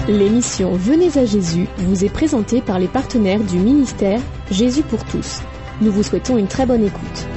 L'émission Venez à Jésus vous est présentée par les partenaires du ministère Jésus pour tous. Nous vous souhaitons une très bonne écoute.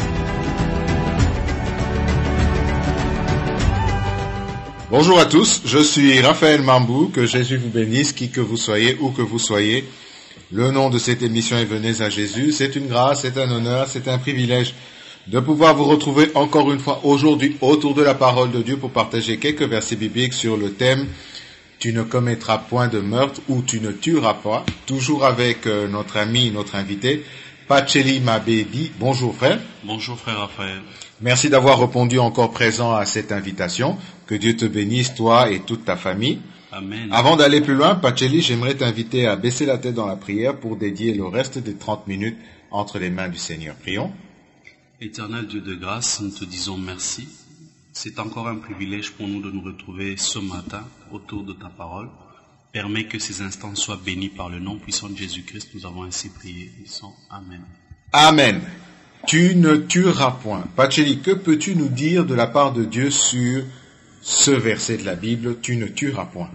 Bonjour à tous, je suis Raphaël Mambou, que Jésus vous bénisse, qui que vous soyez, où que vous soyez. Le nom de cette émission est Venez à Jésus. C'est une grâce, c'est un honneur, c'est un privilège de pouvoir vous retrouver encore une fois aujourd'hui autour de la parole de Dieu pour partager quelques versets bibliques sur le thème « Tu ne commettras point de meurtre » ou « Tu ne tueras pas », toujours avec notre ami, notre invité, Pacheli Mabedi. Bonjour frère. Bonjour frère Raphaël. Merci d'avoir répondu encore présent à cette invitation. Que Dieu te bénisse, toi et toute ta famille. Amen. Avant d'aller plus loin, Pacheli, j'aimerais t'inviter à baisser la tête dans la prière pour dédier le reste des 30 minutes entre les mains du Seigneur. Prions. Éternel Dieu de grâce, nous te disons merci. C'est encore un privilège pour nous de nous retrouver ce matin autour de ta parole. Permets que ces instants soient bénis par le nom puissant de Jésus-Christ. Nous avons ainsi prié. Disons Amen. Amen. Tu ne tueras point. Pacheli, que peux-tu nous dire de la part de Dieu sur ce verset de la Bible, tu ne tueras point?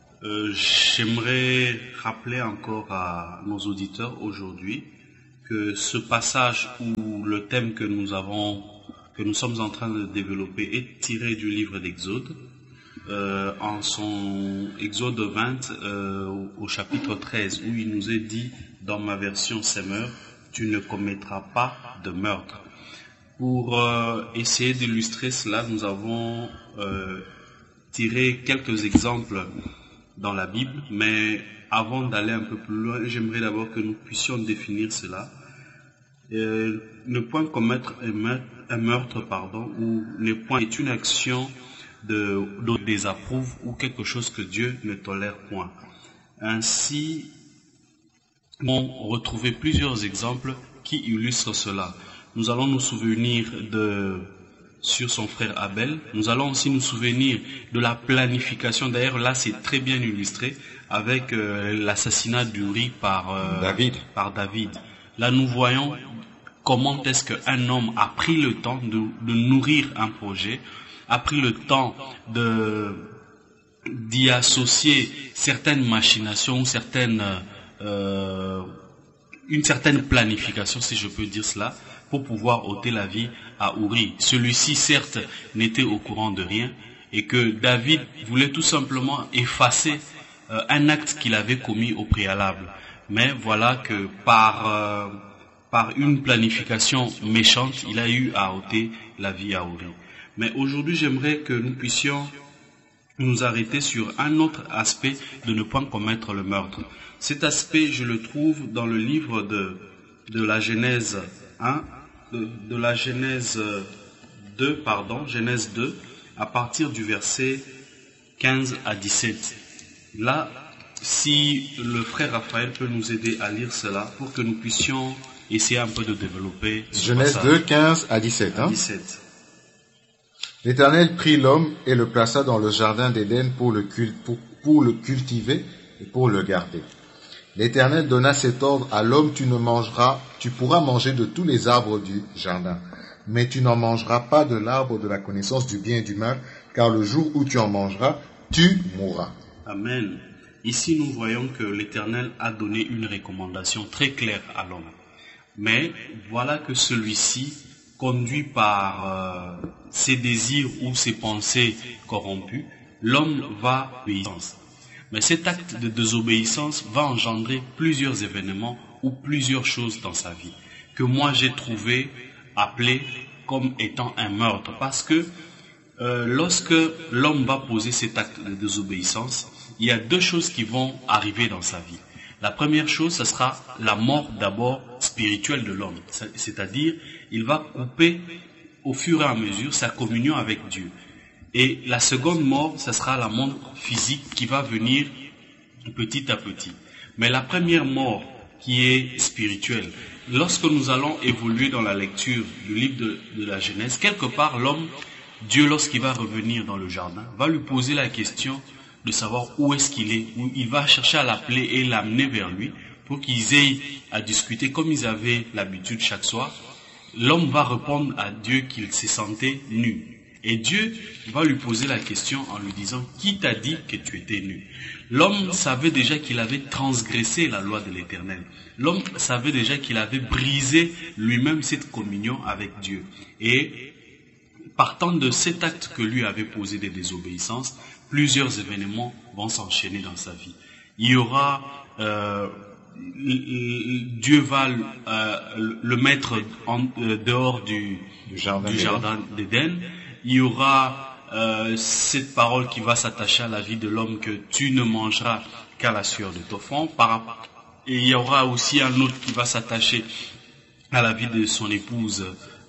J'aimerais rappeler encore à nos auditeurs aujourd'hui que ce passage où le thème que nous sommes en train de développer est tiré du livre d'Exode, en son Exode 20 au chapitre 13, où il nous est dit dans ma version Semeur, tu ne commettras pas de meurtre. Pour essayer d'illustrer cela, nous avons tiré quelques exemples dans la Bible, mais avant d'aller un peu plus loin, j'aimerais d'abord que nous puissions définir cela. Ne point commettre un meurtre, ou ne point est une action de désapprouve ou quelque chose que Dieu ne tolère point. Ainsi, on retrouvé plusieurs exemples qui illustrent cela. Nous allons nous souvenir sur son frère Abel. Nous allons aussi nous souvenir de la planification. D'ailleurs, là, c'est très bien illustré avec l'assassinat d'Uri par David. Là, nous voyons comment est-ce qu'un homme a pris le temps de nourrir un projet, a pris le temps d'y associer certaines machinations, une certaine planification, si je peux dire cela, pour pouvoir ôter la vie à Uri. Celui-ci, certes, n'était au courant de rien et que David voulait tout simplement effacer un acte qu'il avait commis au préalable. Mais voilà que par une planification méchante, il a eu à ôter la vie à Uri. Mais aujourd'hui, j'aimerais que nous puissions nous arrêter sur un autre aspect de ne point commettre le meurtre. Cet aspect, je le trouve dans le livre de la Genèse 1, de la Genèse 2, Genèse 2, à partir du verset 15 à 17. Là, si le frère Raphaël peut nous aider à lire cela pour que nous puissions essayer un peu de développer ce Genèse passage. 2, 15 à 17. 17. L'Éternel prit l'homme et le plaça dans le jardin d'Éden pour le cultiver et pour le garder. L'Éternel donna cet ordre à l'homme, tu pourras manger de tous les arbres du jardin, mais tu n'en mangeras pas de l'arbre de la connaissance du bien et du mal, car le jour où tu en mangeras, tu mourras. Amen. Ici, nous voyons que l'Éternel a donné une recommandation très claire à l'homme. Mais voilà que celui-ci, conduit par ses désirs ou ses pensées corrompues, l'homme va obéir. Mais cet acte de désobéissance va engendrer plusieurs événements ou plusieurs choses dans sa vie, que moi j'ai appelé comme étant un meurtre. Parce que lorsque l'homme va poser cet acte de désobéissance, il y a deux choses qui vont arriver dans sa vie. La première chose, ce sera la mort d'abord spirituelle de l'homme. C'est-à-dire, il va couper au fur et à mesure sa communion avec Dieu. Et la seconde mort, ce sera la mort physique qui va venir petit à petit. Mais la première mort qui est spirituelle, lorsque nous allons évoluer dans la lecture du livre de la Genèse, quelque part Dieu lorsqu'il va revenir dans le jardin, va lui poser la question de savoir où est-ce qu'il est, où il va chercher à l'appeler et l'amener vers lui pour qu'ils aient à discuter comme ils avaient l'habitude chaque soir. L'homme va répondre à Dieu qu'il se sentait nu. Et Dieu va lui poser la question en lui disant, qui t'a dit que tu étais nu? L'homme savait déjà qu'il avait transgressé la loi de l'Éternel. L'homme savait déjà qu'il avait brisé lui-même cette communion avec Dieu. Et partant de cet acte que lui avait posé de désobéissance, plusieurs événements vont s'enchaîner dans sa vie. Il y aura, Dieu va le mettre dehors du jardin d'Éden. Il y aura cette parole qui va s'attacher à la vie de l'homme, que tu ne mangeras qu'à la sueur de ton front. Et il y aura aussi un autre qui va s'attacher à la vie de son épouse.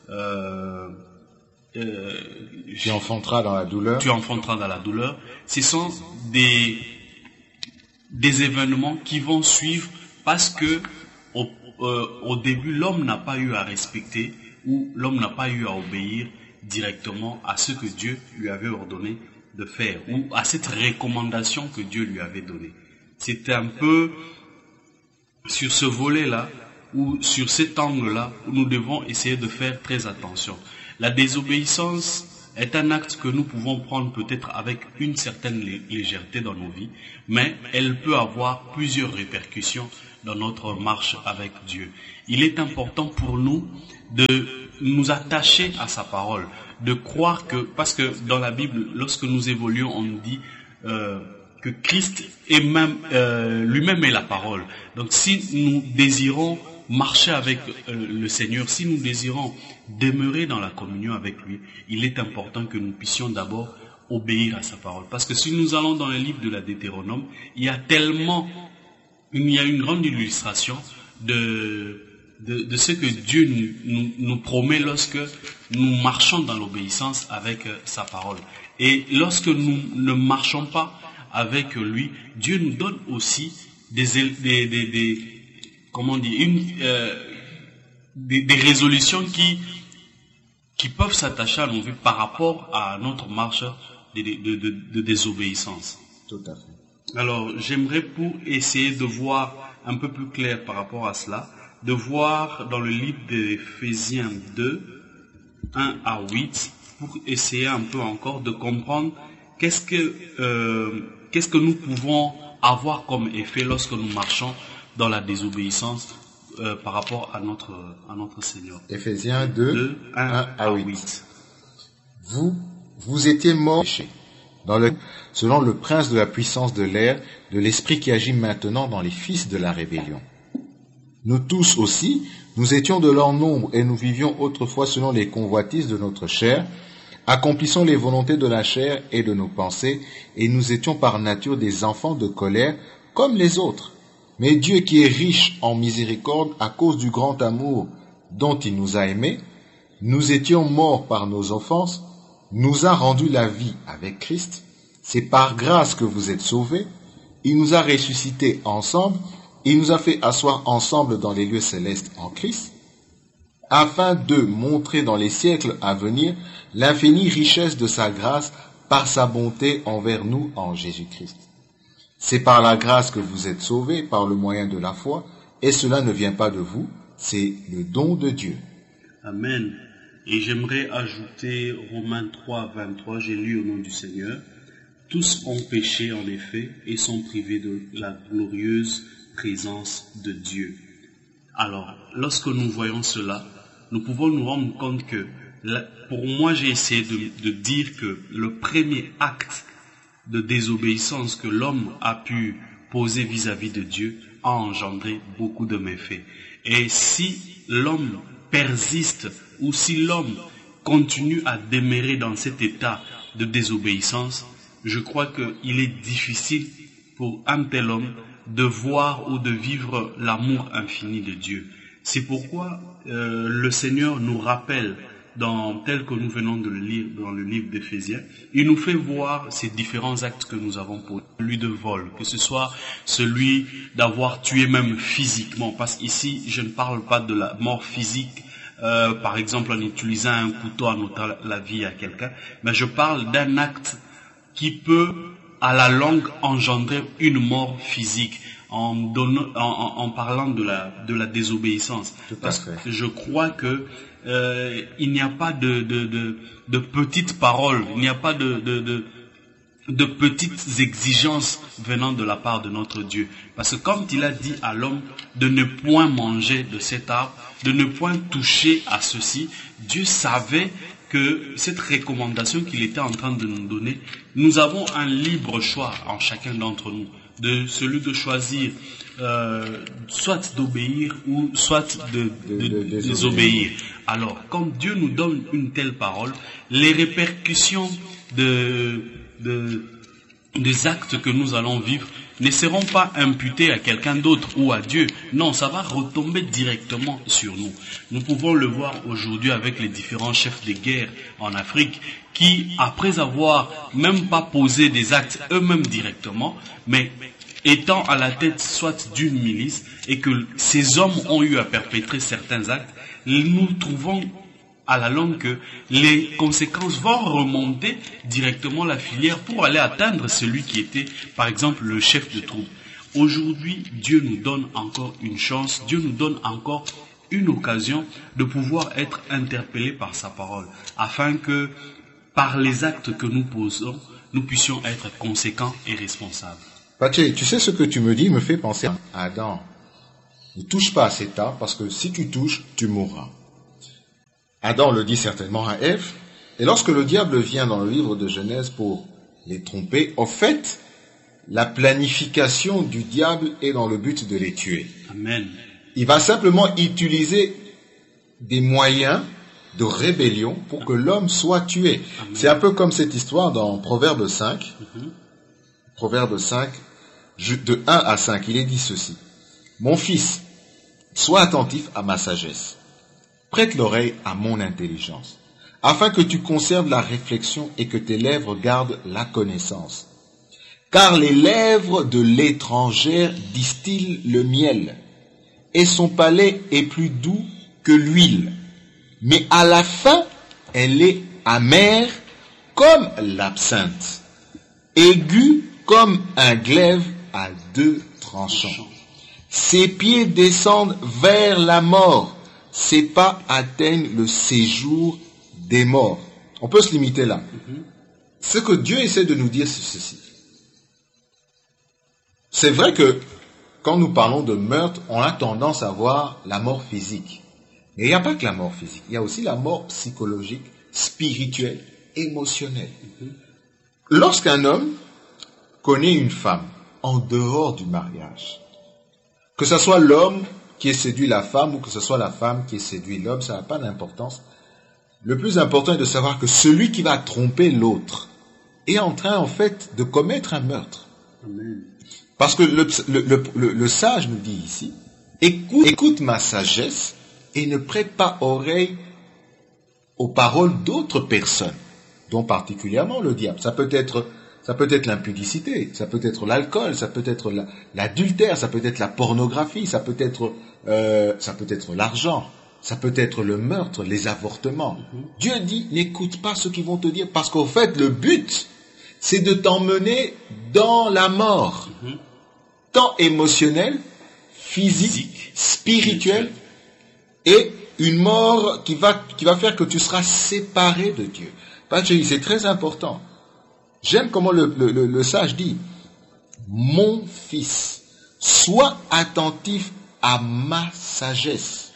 Tu enfanteras dans la douleur. Tu enfanteras dans la douleur. Ce sont des événements qui vont suivre parce que au début, l'homme n'a pas eu à respecter, ou l'homme n'a pas eu à obéir directement à ce que Dieu lui avait ordonné de faire, ou à cette recommandation que Dieu lui avait donnée. C'était un peu sur ce volet-là, ou sur cet angle-là, où nous devons essayer de faire très attention. La désobéissance est un acte que nous pouvons prendre peut-être avec une certaine légèreté dans nos vies, mais elle peut avoir plusieurs répercussions dans notre marche avec Dieu. Il est important pour nous de nous attacher à sa parole, de croire que, parce que dans la Bible, lorsque nous évoluons, on nous dit que Christ est même lui-même est la parole. Donc si nous désirons marcher avec le Seigneur, si nous désirons demeurer dans la communion avec lui, il est important que nous puissions d'abord obéir à sa parole. Parce que si nous allons dans le livre de la Deutéronome, il y a une grande illustration de ce que Dieu nous promet lorsque nous marchons dans l'obéissance avec sa parole. Et lorsque nous ne marchons pas avec lui, Dieu nous donne aussi des résolutions qui peuvent s'attacher à nos vies par rapport à notre marche de désobéissance. Tout à fait. Alors, j'aimerais, pour essayer de voir un peu plus clair par rapport à cela, de voir dans le livre d'Éphésiens 2, 1 à 8, pour essayer un peu encore de comprendre qu'est-ce que nous pouvons avoir comme effet lorsque nous marchons dans la désobéissance par rapport à notre Seigneur. Éphésiens 2, 1 à 8. 8. Vous étiez morts selon le prince de la puissance de l'air, de l'esprit qui agit maintenant dans les fils de la rébellion. Nous tous aussi, nous étions de leur nombre et nous vivions autrefois selon les convoitises de notre chair, accomplissant les volontés de la chair et de nos pensées, et nous étions par nature des enfants de colère comme les autres. Mais Dieu qui est riche en miséricorde à cause du grand amour dont il nous a aimés, nous étions morts par nos offenses, nous a rendu la vie avec Christ. C'est par grâce que vous êtes sauvés. Il nous a ressuscités ensemble. Il nous a fait asseoir ensemble dans les lieux célestes en Christ, afin de montrer dans les siècles à venir l'infinie richesse de sa grâce par sa bonté envers nous en Jésus-Christ. C'est par la grâce que vous êtes sauvés par le moyen de la foi, et cela ne vient pas de vous, c'est le don de Dieu. Amen. Et j'aimerais ajouter Romains 3, 23, j'ai lu au nom du Seigneur. Tous ont péché en effet et sont privés de la glorieuse présence de Dieu. Alors, lorsque nous voyons cela, nous pouvons nous rendre compte que, pour moi, j'ai essayé de dire que le premier acte de désobéissance que l'homme a pu poser vis-à-vis de Dieu a engendré beaucoup de méfaits. Et si l'homme persiste, ou si l'homme continue à demeurer dans cet état de désobéissance, je crois qu'il est difficile pour un tel homme de voir ou de vivre l'amour infini de Dieu. C'est pourquoi le Seigneur nous rappelle, tel que nous venons de le lire dans le livre d'Éphésiens, il nous fait voir ces différents actes que nous avons posés. Celui de vol, que ce soit celui d'avoir tué même physiquement, parce qu'ici je ne parle pas de la mort physique, par exemple en utilisant un couteau en ôtant la vie à quelqu'un, mais je parle d'un acte qui peut à la longue engendrer une mort physique. en parlant de la désobéissance. Parce que je crois que il n'y a pas de petites paroles, il n'y a pas de petites exigences venant de la part de notre Dieu. Parce que quand il a dit à l'homme de ne point manger de cet arbre, de ne point toucher à ceci, Dieu savait que cette recommandation qu'il était en train de nous donner, nous avons un libre choix en chacun d'entre nous, de celui de choisir soit d'obéir ou soit de désobéir. Alors, quand Dieu nous donne une telle parole, les répercussions des actes que nous allons vivre ne seront pas imputés à quelqu'un d'autre ou à Dieu. Non, ça va retomber directement sur nous. Nous pouvons le voir aujourd'hui avec les différents chefs de guerre en Afrique qui, après avoir même pas posé des actes eux-mêmes directement, mais étant à la tête soit d'une milice et que ces hommes ont eu à perpétrer certains actes, nous trouvons à la longue que les conséquences vont remonter directement la filière pour aller atteindre celui qui était, par exemple, le chef de troupe. Aujourd'hui, Dieu nous donne encore une chance, Dieu nous donne encore une occasion de pouvoir être interpellés par sa parole, afin que, par les actes que nous posons, nous puissions être conséquents et responsables. Paché, tu sais ce que tu me dis me fait penser à Adam. Ne touche pas à cet arbre parce que si tu touches, tu mourras. Adam le dit certainement à Ève, et lorsque le diable vient dans le livre de Genèse pour les tromper, en fait, la planification du diable est dans le but de les tuer. Amen. Il va simplement utiliser des moyens de rébellion pour que l'homme soit tué. Amen. C'est un peu comme cette histoire dans Proverbe 5. Proverbe 5, de 1 à 5, il est dit ceci. Mon fils, sois attentif à ma sagesse. Prête l'oreille à mon intelligence, afin que tu conserves la réflexion et que tes lèvres gardent la connaissance. Car les lèvres de l'étrangère distillent le miel, et son palais est plus doux que l'huile. Mais à la fin, elle est amère comme l'absinthe, aiguë comme un glaive à deux tranchants. Ses pieds descendent vers la mort. Ses pas atteignent le séjour des morts. On peut se limiter là. Ce que Dieu essaie de nous dire, c'est ceci. C'est vrai que quand nous parlons de meurtre, on a tendance à voir la mort physique. Mais il n'y a pas que la mort physique. Il y a aussi la mort psychologique, spirituelle, émotionnelle. Lorsqu'un homme connaît une femme en dehors du mariage, que ce soit l'homme qui ait séduit la femme ou que ce soit la femme qui ait séduit l'homme, ça n'a pas d'importance. Le plus important est de savoir que celui qui va tromper l'autre est en train, en fait, de commettre un meurtre. Amen. Parce que le sage nous dit ici, écoute ma sagesse et ne prête pas oreille aux paroles d'autres personnes, dont particulièrement le diable. Ça peut être l'impudicité, ça peut être l'alcool, ça peut être l'adultère, ça peut être la pornographie, ça peut être l'argent, ça peut être le meurtre, les avortements. Dieu dit, n'écoute pas ceux qui vont te dire, parce qu'en fait, le but, c'est de t'emmener dans la mort, tant émotionnelle, physique, spirituelle, et une mort qui va faire que tu seras séparé de Dieu. C'est très important. J'aime comment le sage dit, mon fils, sois attentif à ma sagesse.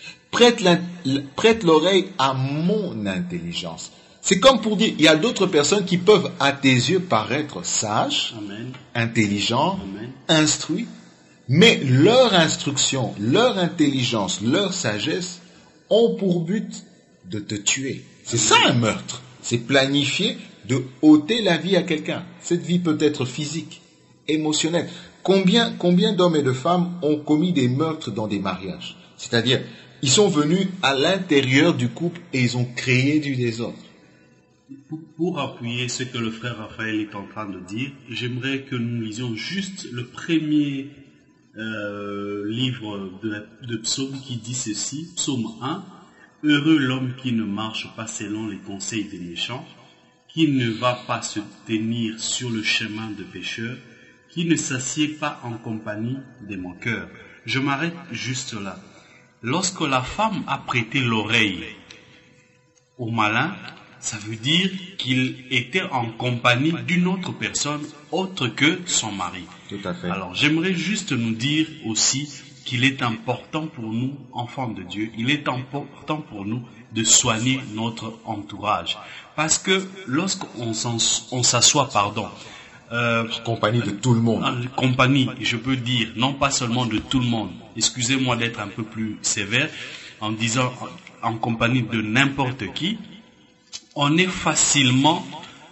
Prête l'oreille à mon intelligence. C'est comme pour dire, il y a d'autres personnes qui peuvent à tes yeux paraître sages, Amen. Intelligents, Amen. Instruits, mais leur instruction, leur intelligence, leur sagesse ont pour but de te tuer. C'est ça un meurtre. C'est planifier de ôter la vie à quelqu'un. Cette vie peut être physique, émotionnelle. Combien d'hommes et de femmes ont commis des meurtres dans des mariages? C'est-à-dire, ils sont venus à l'intérieur du couple et ils ont créé du désordre. Pour appuyer ce que le frère Raphaël est en train de dire, j'aimerais que nous lisions juste le premier livre de Psaume qui dit ceci, Psaume 1, « Heureux l'homme qui ne marche pas selon les conseils des méchants, qui ne va pas se tenir sur le chemin de pécheurs, qui ne s'assied pas en compagnie des moqueurs. Je m'arrête juste là. Lorsque la femme a prêté l'oreille au malin, ça veut dire qu'il était en compagnie d'une autre personne autre que son mari. Tout à fait. Alors, j'aimerais juste nous dire aussi qu'il est important pour nous, enfants de Dieu, il est important pour nous de soigner notre entourage. Parce que lorsqu'on s'assoit, en compagnie de tout le monde. En compagnie, je peux dire, non pas seulement de tout le monde. Excusez-moi d'être un peu plus sévère en disant en compagnie de n'importe qui. On est facilement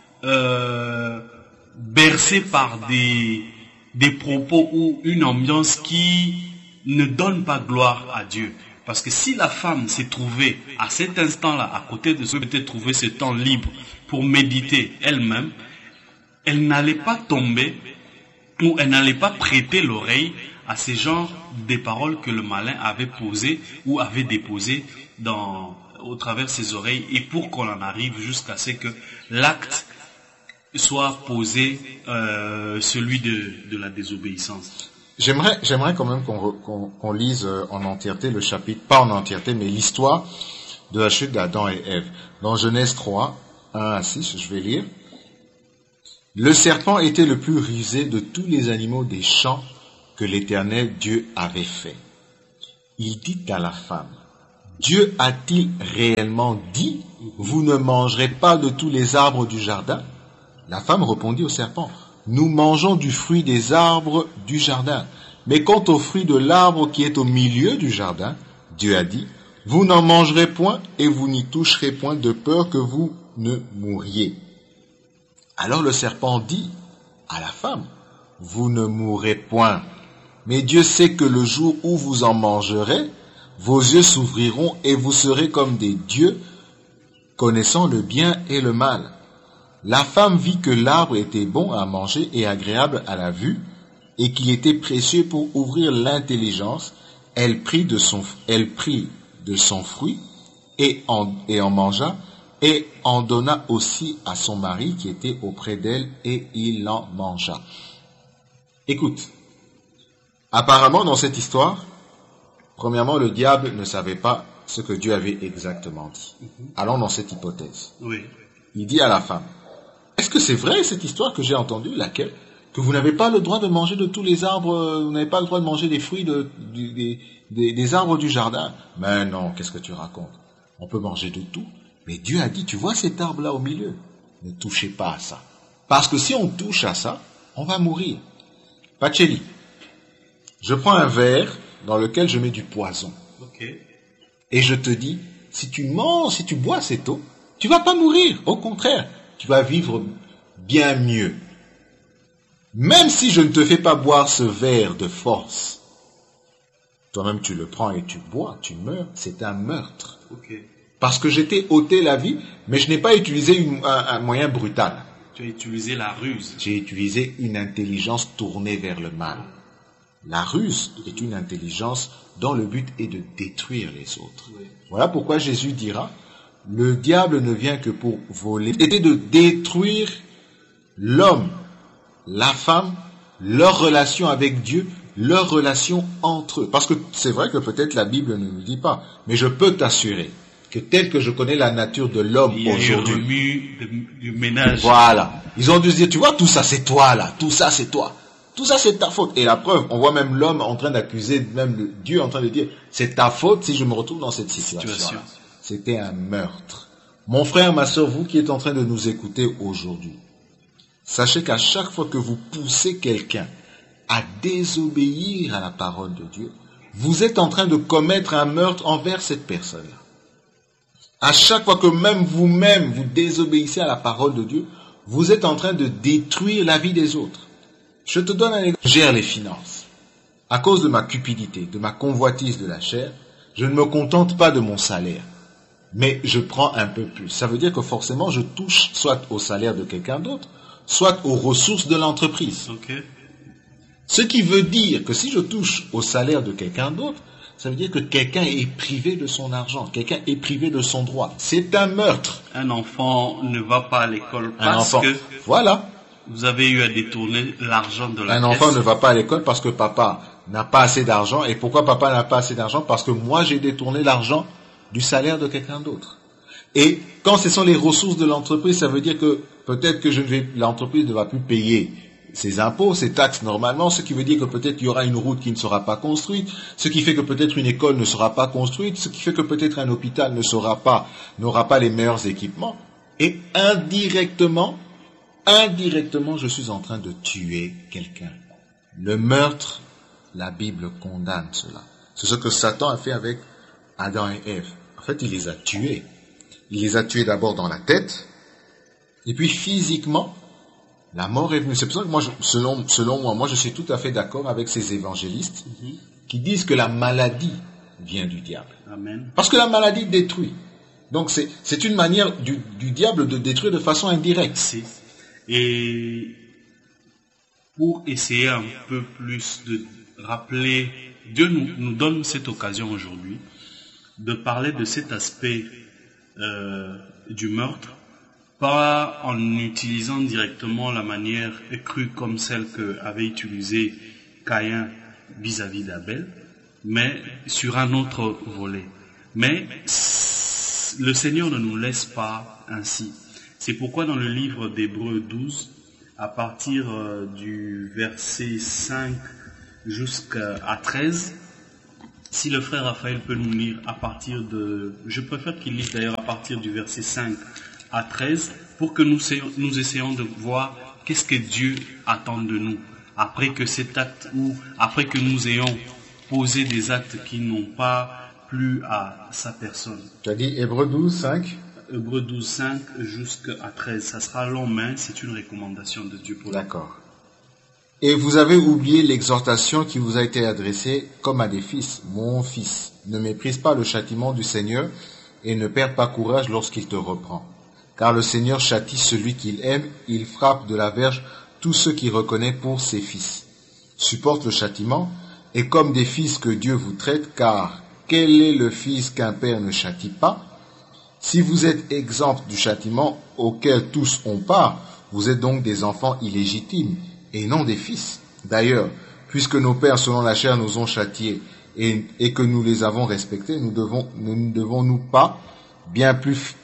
bercé par des propos ou une ambiance qui ne donne pas gloire à Dieu. Parce que si la femme s'est trouvée à cet instant-là, à côté de ceux qui étaient trouvés ce temps libre pour méditer elle-même, elle n'allait pas tomber ou elle n'allait pas prêter l'oreille à ces genres de paroles que le malin avait posées ou avait déposées au travers ses oreilles, et pour qu'on en arrive jusqu'à ce que l'acte soit posé, celui de la désobéissance. J'aimerais quand même qu'on lise en entièreté le chapitre, pas en entièreté, mais l'histoire de la chute d'Adam et Ève. Dans Genèse 3, 1 à 6, je vais lire. Le serpent était le plus rusé de tous les animaux des champs que l'Éternel Dieu avait fait. Il dit à la femme, Dieu a-t-il réellement dit, vous ne mangerez pas de tous les arbres du jardin? La femme répondit au serpent, nous mangeons du fruit des arbres du jardin. Mais quant au fruit de l'arbre qui est au milieu du jardin, Dieu a dit, vous n'en mangerez point et vous n'y toucherez point de peur que vous ne mouriez. Alors le serpent dit à la femme, vous ne mourrez point, mais Dieu sait que le jour où vous en mangerez, vos yeux s'ouvriront et vous serez comme des dieux, connaissant le bien et le mal. La femme vit que l'arbre était bon à manger et agréable à la vue, et qu'il était précieux pour ouvrir l'intelligence. Elle prit de son fruit et en mangea, et en donna aussi à son mari qui était auprès d'elle, et il en mangea. Écoute, apparemment dans cette histoire, premièrement, le diable ne savait pas ce que Dieu avait exactement dit. Allons dans cette hypothèse. Oui. Il dit à la femme, est-ce que c'est vrai cette histoire que j'ai entendue, laquelle? Que vous n'avez pas le droit de manger de tous les arbres, vous n'avez pas le droit de manger des fruits des arbres du jardin? Mais non, qu'est-ce que tu racontes? On peut manger de tout. Mais Dieu a dit, tu vois cet arbre-là au milieu? Ne touchez pas à ça. Parce que si on touche à ça, on va mourir. Pacheli, je prends un verre dans lequel je mets du poison. Okay. Et je te dis, si tu bois cette eau, tu vas pas mourir. Au contraire, tu vas vivre bien mieux. Même si je ne te fais pas boire ce verre de force, toi-même tu le prends et tu bois, tu meurs, c'est un meurtre. Okay. Parce que je t'ai ôté la vie, mais je n'ai pas utilisé un moyen brutal. Tu as utilisé la ruse. J'ai utilisé une intelligence tournée vers le mal. La ruse est une intelligence dont le but est de détruire les autres. Oui. Voilà pourquoi Jésus dira, le diable ne vient que pour voler, et de détruire l'homme, la femme, leur relation avec Dieu, leur relation entre eux. Parce que c'est vrai que peut-être la Bible ne nous dit pas, mais je peux t'assurer que tel que je connais la nature de l'homme aujourd'hui, du ménage. Voilà. Ils ont dû se dire, tu vois, tout ça c'est toi là, tout ça c'est toi. Tout ça c'est ta faute. Et la preuve, on voit même l'homme en train d'accuser, même Dieu en train de dire, c'est ta faute si je me retrouve dans cette situation. C'était un meurtre. Mon frère, ma soeur, vous qui êtes en train de nous écouter aujourd'hui, sachez qu'à chaque fois que vous poussez quelqu'un à désobéir à la parole de Dieu, vous êtes en train de commettre un meurtre envers cette personne-là. À chaque fois que même vous-même vous désobéissez à la parole de Dieu, vous êtes en train de détruire la vie des autres. Je te donne un exemple. Je gère les finances. À cause de ma cupidité, de ma convoitise de la chair, je ne me contente pas de mon salaire, mais je prends un peu plus. Ça veut dire que forcément je touche soit au salaire de quelqu'un d'autre, soit aux ressources de l'entreprise. Okay. Ce qui veut dire que si je touche au salaire de quelqu'un d'autre, ça veut dire que quelqu'un est privé de son argent, quelqu'un est privé de son droit. C'est un meurtre. Un enfant ne va pas à l'école parce que... Voilà. vous avez eu à détourner l'argent de la Un caisse. enfant ne va pas à l'école parce que papa n'a pas assez d'argent. Et pourquoi papa n'a pas assez d'argent? Parce que moi, j'ai détourné l'argent du salaire de quelqu'un d'autre. Et quand ce sont les ressources de l'entreprise, ça veut dire que peut-être que l'entreprise ne va plus payer ses impôts, ses taxes normalement, ce qui veut dire que peut-être il y aura une route qui ne sera pas construite, ce qui fait que peut-être une école ne sera pas construite, ce qui fait que peut-être un hôpital n'aura pas les meilleurs équipements. Et indirectement, je suis en train de tuer quelqu'un. Le meurtre, la Bible condamne cela. C'est ce que Satan a fait avec Adam et Ève. En fait, il les a tués. Il les a tués d'abord dans la tête, et puis physiquement, la mort est venue. C'est pour ça que moi, selon moi, je suis tout à fait d'accord avec ces évangélistes qui disent que la maladie vient du diable. Amen. Parce que la maladie détruit. Donc c'est une manière du diable de détruire de façon indirecte. Et pour essayer un peu plus de rappeler, Dieu nous donne cette occasion aujourd'hui de parler de cet aspect du meurtre, pas en utilisant directement la manière crue comme celle qu'avait utilisée Caïn vis-à-vis d'Abel, mais sur un autre volet. Mais le Seigneur ne nous laisse pas ainsi. C'est pourquoi dans le livre d'Hébreux 12, à partir du verset 5 jusqu'à 13, si le frère Raphaël peut nous lire à partir de... Je préfère qu'il lise d'ailleurs à partir du verset 5 à 13, pour que nous essayons de voir qu'est-ce que Dieu attend de nous, après que cet acte, ou après que nous ayons posé des actes qui n'ont pas plu à sa personne. Tu as dit Hébreux 12, 5 Hébreux 12, 5 jusqu'à 13. Ça sera long, mais c'est une recommandation de Dieu pour nous. D'accord. Et vous avez oublié l'exhortation qui vous a été adressée comme à des fils. Mon fils, ne méprise pas le châtiment du Seigneur et ne perds pas courage lorsqu'il te reprend. Car le Seigneur châtie celui qu'il aime, il frappe de la verge tous ceux qu'il reconnaît pour ses fils. Supporte le châtiment, et comme des fils que Dieu vous traite, car quel est le fils qu'un père ne châtie pas? Si vous êtes exempt du châtiment auquel tous ont part, vous êtes donc des enfants illégitimes, et non des fils. D'ailleurs, puisque nos pères selon la chair nous ont châtiés, et que nous les avons respectés, ne devons-nous pas bien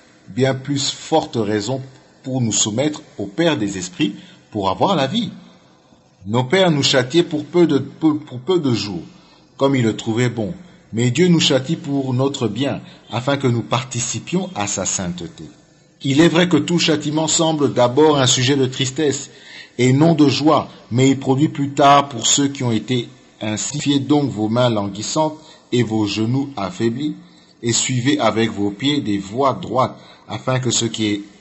plus forte raison pour nous soumettre au Père des esprits, pour avoir la vie. Nos pères nous châtiaient pour peu de jours, comme ils le trouvaient bon. Mais Dieu nous châtie pour notre bien, afin que nous participions à sa sainteté. Il est vrai que tout châtiment semble d'abord un sujet de tristesse, et non de joie, mais il produit plus tard pour ceux qui ont été ainsi. Fiez donc vos mains languissantes et vos genoux affaiblis, et suivez avec vos pieds des voies droites, afin que ce qui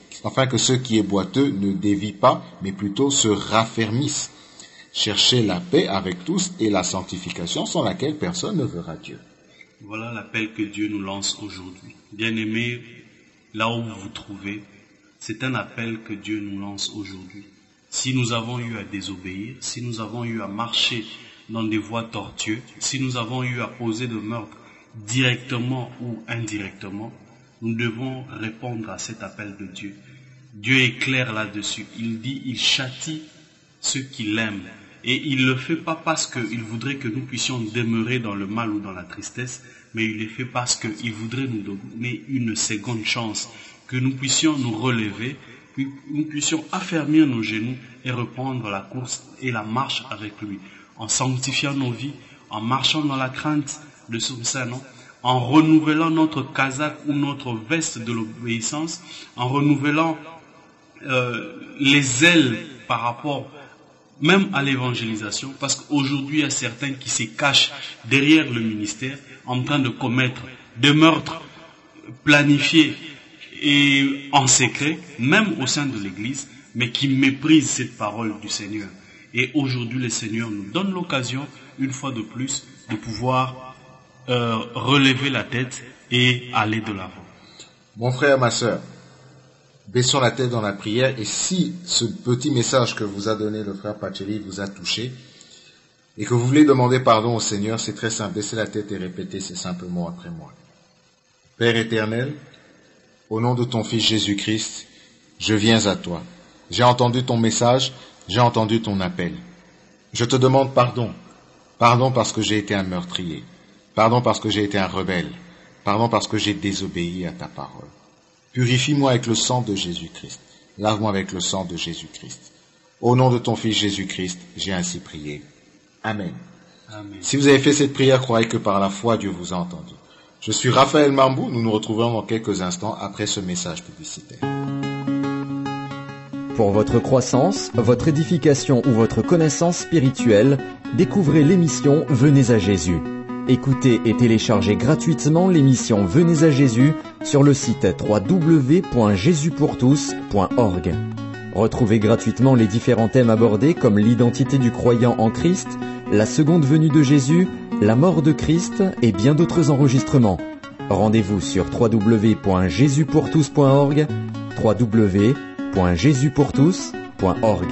est boiteux ne dévie pas, mais plutôt se raffermisse. Cherchez la paix avec tous et la sanctification sans laquelle personne ne verra Dieu. Voilà l'appel que Dieu nous lance aujourd'hui. Bien-aimés, là où vous vous trouvez, c'est un appel que Dieu nous lance aujourd'hui. Si nous avons eu à désobéir, si nous avons eu à marcher dans des voies tortueuses, si nous avons eu à poser de meurtre directement ou indirectement, nous devons répondre à cet appel de Dieu. Dieu est clair là-dessus. Il dit, il châtie ceux qu'il aime. Et il ne le fait pas parce qu'il voudrait que nous puissions demeurer dans le mal ou dans la tristesse, mais il le fait parce qu'il voudrait nous donner une seconde chance, que nous puissions nous relever, que nous puissions affermir nos genoux et reprendre la course et la marche avec lui, en sanctifiant nos vies, en marchant dans la crainte de son Saint-Nom, en renouvelant notre casaque ou notre veste de l'obéissance, en renouvelant les ailes par rapport même à l'évangélisation, parce qu'aujourd'hui il y a certains qui se cachent derrière le ministère en train de commettre des meurtres planifiés et en secret, même au sein de l'Église, mais qui méprisent cette parole du Seigneur. Et aujourd'hui le Seigneur nous donne l'occasion, une fois de plus, de pouvoir relever la tête et aller de l'avant. Mon frère, ma sœur, baissons la tête dans la prière, et si ce petit message que vous a donné le frère Pacheli vous a touché, et que vous voulez demander pardon au Seigneur, c'est très simple, baissez la tête et répétez ces simples mots après moi. Père éternel, au nom de ton Fils Jésus-Christ, je viens à toi. J'ai entendu ton message, j'ai entendu ton appel. Je te demande pardon. Pardon parce que j'ai été un meurtrier. Pardon parce que j'ai été un rebelle. Pardon parce que j'ai désobéi à ta parole. Purifie-moi avec le sang de Jésus-Christ. Lave-moi avec le sang de Jésus-Christ. Au nom de ton Fils Jésus-Christ, j'ai ainsi prié. Amen. Amen. Si vous avez fait cette prière, croyez que par la foi, Dieu vous a entendu. Je suis Raphaël Mambou. Nous nous retrouvons dans quelques instants après ce message publicitaire. Pour votre croissance, votre édification ou votre connaissance spirituelle, découvrez l'émission Venez à Jésus. Écoutez et téléchargez gratuitement l'émission Venez à Jésus sur le site www.jesuspourtous.org. Retrouvez gratuitement les différents thèmes abordés comme l'identité du croyant en Christ, la seconde venue de Jésus, la mort de Christ et bien d'autres enregistrements. Rendez-vous sur www.jesuspourtous.org, www.jesuspourtous.org.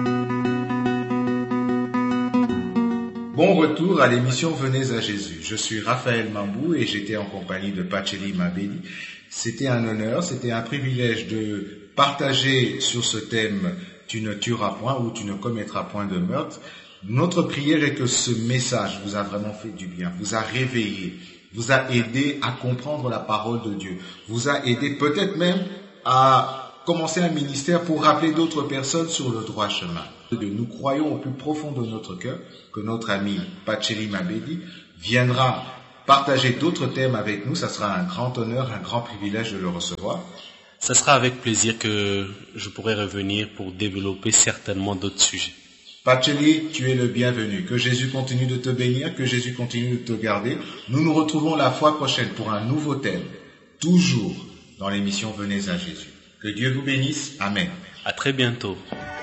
Bon retour à l'émission Venez à Jésus. Je suis Raphaël Mambou et j'étais en compagnie de Pacheli Mabedi. C'était un honneur, c'était un privilège de partager sur ce thème « Tu ne tueras point » ou « Tu ne commettras point de meurtre ». Notre prière est que ce message vous a vraiment fait du bien, vous a réveillé, vous a aidé à comprendre la parole de Dieu, vous a aidé peut-être même à commencer un ministère pour rappeler d'autres personnes sur le droit chemin. Nous croyons au plus profond de notre cœur que notre ami Pacheli Mabedi viendra partager d'autres thèmes avec nous. Ça sera un grand honneur, un grand privilège de le recevoir. Ça sera avec plaisir que je pourrai revenir pour développer certainement d'autres sujets. Pacheli, tu es le bienvenu. Que Jésus continue de te bénir, que Jésus continue de te garder. Nous nous retrouvons la fois prochaine pour un nouveau thème, toujours dans l'émission Venez à Jésus. Que Dieu vous bénisse. Amen. À très bientôt.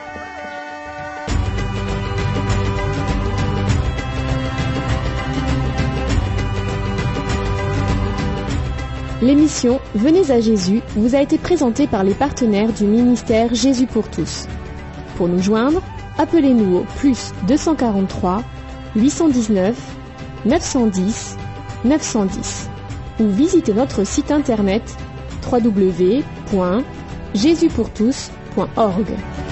L'émission Venez à Jésus vous a été présentée par les partenaires du ministère Jésus pour tous. Pour nous joindre, appelez-nous au plus 243 819 910 910 ou visitez notre site internet www.jesuspourtous.org.